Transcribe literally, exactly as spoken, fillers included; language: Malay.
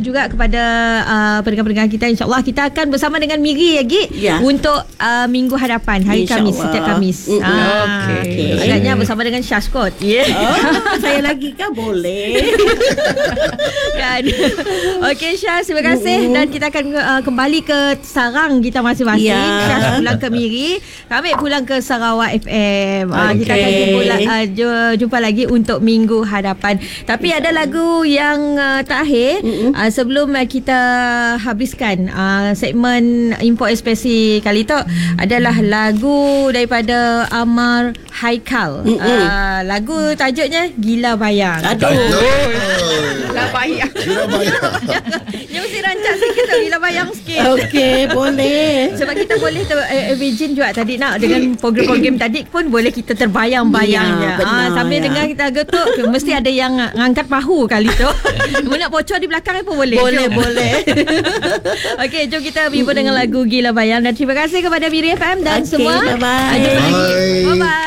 juga kepada uh, pendengar-pendengar kita. InsyaAllah kita akan bersama dengan Miri lagi ya. untuk uh, minggu hadapan, hari Khamis, setiap Khamis. Mm-hmm. Ah, okay. Okay. Agaknya bersama dengan Syaz kot. Yeah. Oh, saya lagi kan boleh. Kan. Okey Syaz, terima kasih. Dan kita akan uh, kembali ke sarang kita masing-masing. Ya. Syaz pulang ke Miri, kami pulang ke Sarawak F M. Uh, okay. Kita akan jumpa, uh, jumpa lagi untuk minggu hadapan. Tapi ada lagu yang uh, terakhir uh, sebelum uh, kita habiskan uh, segmen Info Ekspresi kali tu adalah lagu daripada Amar Haikal. Uh, lagu tajuknya Gila Bayang. Aduh. Gila Bayang. Gila Bayang. Dia mesti rancak sikit tau, Gila Bayang sikit. Okey, boleh. Sebab kita boleh ter, uh, imagine juga tadi nak dengan program-program tadi pun boleh kita terbayang-bayangnya. Ya, benar, Ah, sambil ya. dengar kita getuk, mesti ada yang ngangkat bahu kali tu. Nak bocor di belakang pun boleh. Boleh, jom. boleh. Okey, jom kita berhibur dengan lagu Gila Bayang. Dan terima kasih kepada Miri F M dan Okay, semua. bye-bye. Jumpa lagi. Bye. Bye-bye.